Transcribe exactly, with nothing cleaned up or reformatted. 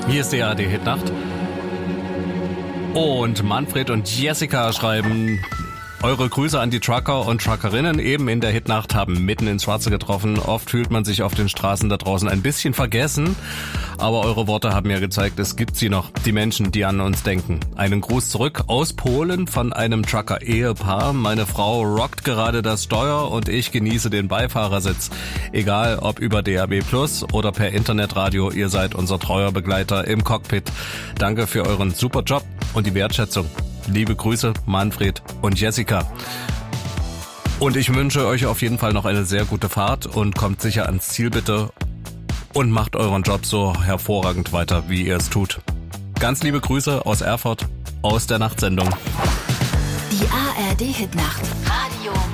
Hier ist die A R D-Hitnacht. Und Manfred und Jessica schreiben: Eure Grüße an die Trucker und Truckerinnen eben in der Hitnacht haben mitten ins Schwarze getroffen. Oft fühlt man sich auf den Straßen da draußen ein bisschen vergessen. Aber eure Worte haben ja gezeigt, es gibt sie noch. Die Menschen, die an uns denken. Einen Gruß zurück aus Polen von einem Trucker-Ehepaar. Meine Frau rockt gerade das Steuer und ich genieße den Beifahrersitz. Egal ob über D A B Plus oder per Internetradio, ihr seid unser treuer Begleiter im Cockpit. Danke für euren super Job und die Wertschätzung. Liebe Grüße, Manfred und Jessica. Und ich wünsche euch auf jeden Fall noch eine sehr gute Fahrt und kommt sicher ans Ziel bitte und macht euren Job so hervorragend weiter, wie ihr es tut. Ganz liebe Grüße aus Erfurt, aus der Nachtsendung. Die A R D-Hitnacht. Radio